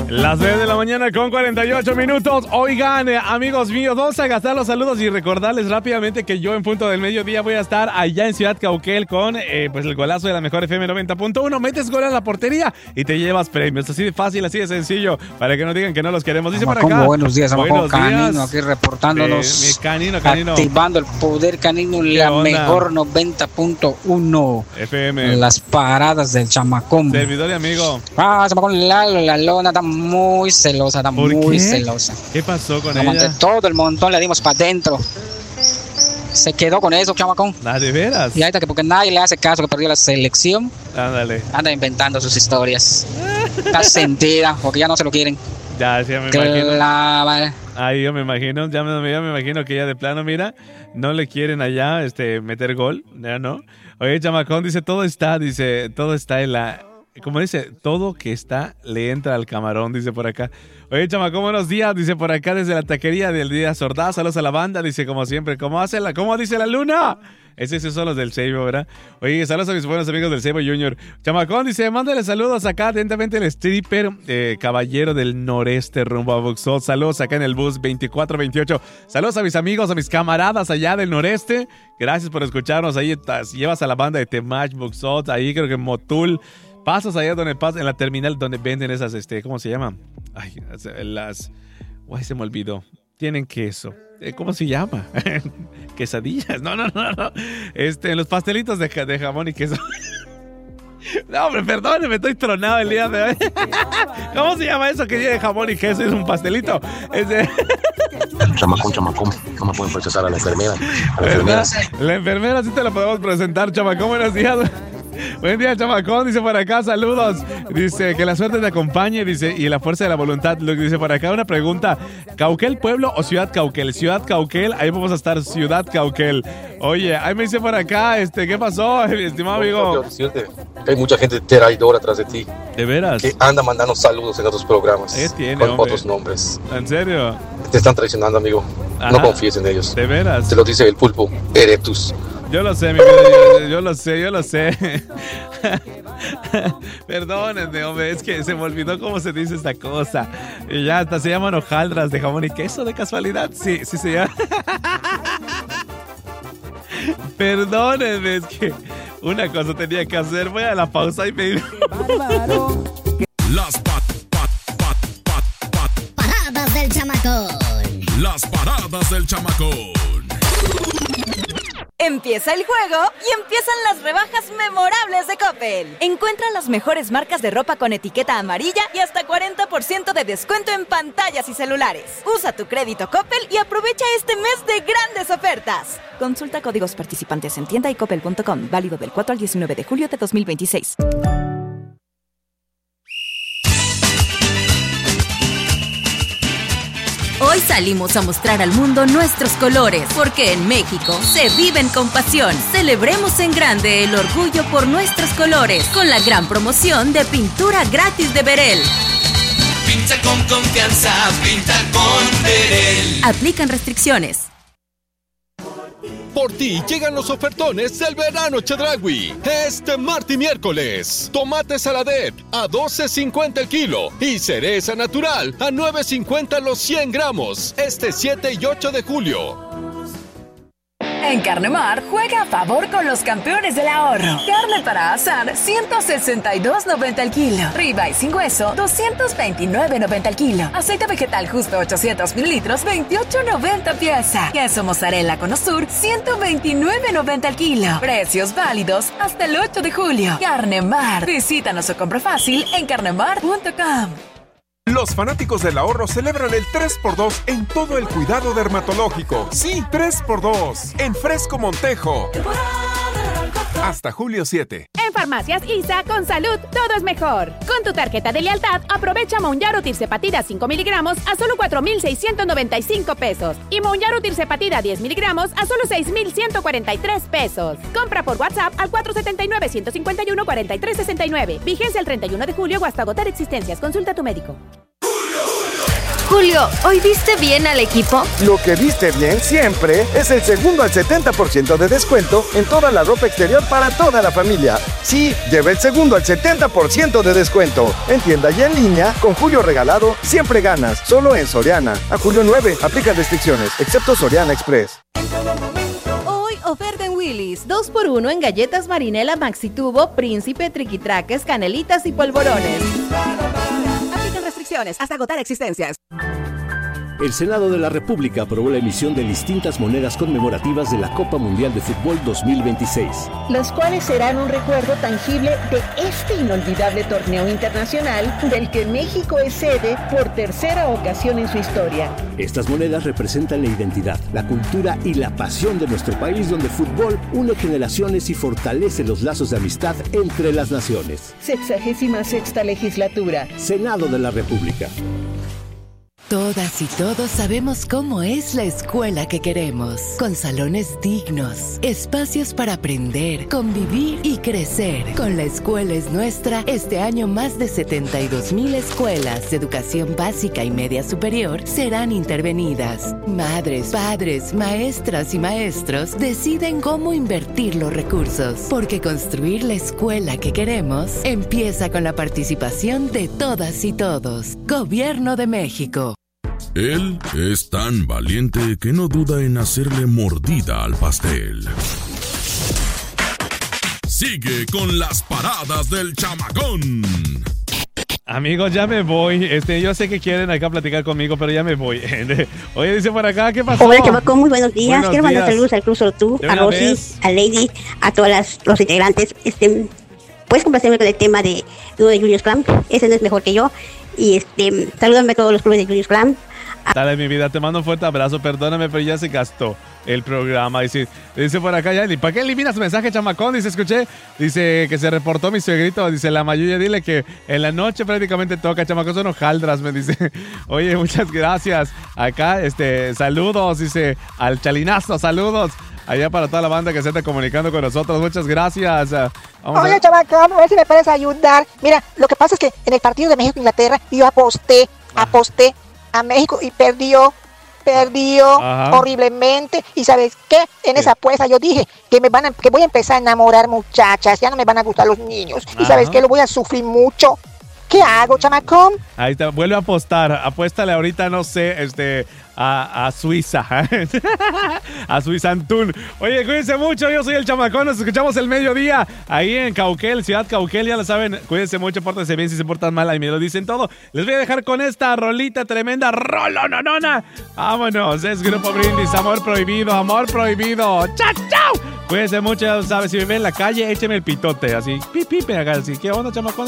Las 10 de la mañana con 48 minutos. Oigan, amigos míos, vamos a gastar los saludos y recordarles rápidamente que yo en punto del mediodía voy a estar allá en Ciudad Cauquel con pues el golazo de la mejor FM 90.1. Metes gol a la portería y te llevas premios. Así de fácil, así de sencillo, para que no digan que no los queremos. Dice por acá. Buenos días, buenos Canino, días. aquí reportándonos. Mi canino. Activando el poder canino en la mejor 90.1 FM. En las paradas del chamacón. Servidor y amigo. Chamacón, la lona está muy celosa, está muy celosa. ¿Qué pasó con ella? Todo el montón le dimos para adentro. Se quedó con eso, chamacón. ¿De veras? Y ahorita que porque nadie le hace caso que perdió la selección. Ándale. Anda inventando sus historias. Está sentida porque ya no se lo quieren. Ya me imagino. Ahí yo me imagino, ya me imagino que ya de plano, mira, no le quieren allá meter gol, ya no. Oye, chamacón, dice, todo está en la... Como dice, todo que está le entra al camarón, dice por acá. Oye, chamacón, buenos días, dice por acá desde la taquería del Día Sordaz. Saludos a la banda, dice como siempre. ¿Cómo dice la luna? Esos son los del Seibo, ¿verdad? Oye, saludos a mis buenos amigos del Seibo Junior. Chamacón dice, mándale saludos acá atentamente el stripper caballero del noreste rumbo a Buxot. Saludos acá en el bus 2428. Saludos a mis amigos, a mis camaradas allá del noreste. Gracias por escucharnos. Ahí llevas a la banda de Temach, Buxot, ahí creo que en Motul. Pasas allá en la terminal donde venden esas, ¿cómo se llama? Ay, se me olvidó. Tienen queso. ¿Cómo se llama? Quesadillas. No. Los pastelitos de jamón y queso. No, hombre, perdóneme, estoy tronado el día de hoy. ¿Cómo se llama eso que tiene jamón y queso? Es un pastelito. Chamacón, no me pueden procesar a la enfermera. La enfermera sí te la podemos presentar, chamacón. Buenos días. Buen día, chamacón, dice por acá, saludos. Dice que la suerte te acompañe, dice, y la fuerza de la voluntad. Lo que dice por acá, una pregunta: ¿Cauquel pueblo o Ciudad Cauquel? Ciudad Cauquel, ahí vamos a estar, Ciudad Cauquel. Oye, ahí me dice por acá, ¿qué pasó, estimado amigo? Hay mucha gente traidora atrás de ti. ¿De veras? Que anda mandando saludos en otros programas. Con otros nombres. ¿En serio? Te están traicionando, amigo. Ajá. No confíes en ellos. ¿De veras? Te lo dice el pulpo, Erectus. Yo lo sé, mi vida, yo lo sé. Perdónenme, hombre, es que se me olvidó cómo se dice esta cosa. Y ya hasta se llaman hojaldras de jamón y queso, de casualidad. Sí se llama. Perdónenme, es que una cosa tenía que hacer. Voy a la pausa y me... Las paradas del chamacón. Las paradas del chamacón. Empieza el juego y empiezan las rebajas memorables de Coppel. Encuentra las mejores marcas de ropa con etiqueta amarilla y hasta 40% de descuento en pantallas y celulares. Usa tu crédito Coppel y aprovecha este mes de grandes ofertas. Consulta códigos participantes en tienda y coppel.com. Válido del 4 al 19 de julio de 2026. Hoy salimos a mostrar al mundo nuestros colores, porque en México se viven con pasión. Celebremos en grande el orgullo por nuestros colores, con la gran promoción de pintura gratis de Berel. Pinta con confianza, pinta con Berel. Aplican restricciones. Por ti llegan los ofertones del verano Chedraui. Este martes y miércoles. Tomate saladet a $12.50 el kilo. Y cereza natural a $9.50 los 100 gramos. Este 7 y 8 de julio. En Carnemar, juega a favor con los campeones del ahorro. Carne para asar, $162.90 el kilo. Ribeye sin hueso, $229.90 el kilo. Aceite vegetal justo 800 mililitros, $28.90 pieza. Queso mozzarella con Osur, $129.90 el kilo. Precios válidos hasta el 8 de julio. Carnemar. Visítanos o compra fácil en carnemar.com. Los fanáticos del ahorro celebran el 3x2 en todo el cuidado dermatológico. Sí, 3x2 en Fresco Montejo. Hasta julio 7. En Farmacias ISA, con salud, todo es mejor. Con tu tarjeta de lealtad, aprovecha Monjaro Tirzepatida 5 miligramos a solo $4,695. Y Monjaro Tirzepatida 10 miligramos a solo $6,143. Compra por WhatsApp al 479-151-4369. Vigencia el 31 de julio o hasta agotar existencias. Consulta a tu médico. Julio, ¿hoy viste bien al equipo? Lo que viste bien siempre es el segundo al 70% de descuento en toda la ropa exterior para toda la familia. Sí, lleva el segundo al 70% de descuento. En tienda y en línea, con Julio regalado, siempre ganas. Solo en Soriana. A julio 9, aplica restricciones, excepto Soriana Express. Hoy oferta en Willy's, 2x1 en galletas Marinela Maxi Tubo, Príncipe, Triquitraques, Canelitas y Polvorones. Aplican restricciones hasta agotar existencias. El Senado de la República aprobó la emisión de distintas monedas conmemorativas de la Copa Mundial de Fútbol 2026. Las cuales serán un recuerdo tangible de este inolvidable torneo internacional del que México es sede por tercera ocasión en su historia. Estas monedas representan la identidad, la cultura y la pasión de nuestro país, donde el fútbol une generaciones y fortalece los lazos de amistad entre las naciones. 66ª legislatura. Senado de la República. Todas y todos sabemos cómo es la escuela que queremos, con salones dignos, espacios para aprender, convivir y crecer. Con La Escuela es Nuestra, este año más de 72,000 escuelas de educación básica y media superior serán intervenidas. Madres, padres, maestras y maestros deciden cómo invertir los recursos, porque construir la escuela que queremos empieza con la participación de todas y todos. Gobierno de México. Él es tan valiente que no duda en hacerle mordida al pastel. Sigue con las paradas del chamacón. Amigos, ya me voy. Yo sé que quieren acá platicar conmigo, pero ya me voy. Oye, dice por acá, ¿qué pasó? Hola, chamacón, muy buenos días. Quiero mandar saludos al Cruz Ortú, a Rosy, a Lady, a todos los integrantes. Puedes complacerme con el tema de uno de Julius Clam. Ese no es mejor que yo. Y salúdame a todos los clubes de Julius Clam. Dale, mi vida, te mando un fuerte abrazo. Perdóname, pero ya se gastó el programa. Dice por acá, ya, ¿para qué eliminas mensaje, chamacón? Dice, escuché, dice que se reportó mi suegrito. Dice, la Mayuya, dile que en la noche prácticamente toca, chamacón, son hojaldras, me dice. Oye, muchas gracias. Acá, saludos, dice, al Chalinazo, saludos. Allá para toda la banda que se está comunicando con nosotros. Muchas gracias. Oye, chamacón, a ver si me puedes ayudar. Mira, lo que pasa es que en el partido de México-Inglaterra yo aposté a México y perdió horriblemente. Y ¿sabes qué? En esa apuesta yo dije que voy a empezar a enamorar muchachas, ya no me van a gustar los niños. Y ¿sabes qué? Lo voy a sufrir mucho. ¿Qué hago, chamacón? Ahí está, vuelve a apostar. Apuéstale ahorita, no sé, a Suiza. A Suiza Antún. Oye, cuídense mucho, yo soy el chamacón. Nos escuchamos el mediodía ahí en Cauquel, Ciudad Cauquel, ya lo saben. Cuídense mucho, pórtense bien. Si se portan mal, ahí me lo dicen todo. Les voy a dejar con esta rolita tremenda, rolononona. Vámonos, es Grupo Brindis, amor prohibido, amor prohibido. ¡Chao, chao! Cuídense mucho, ya sabes, si me ven en la calle, écheme el pitote, así, pipi, así. ¿Qué onda, chamacón?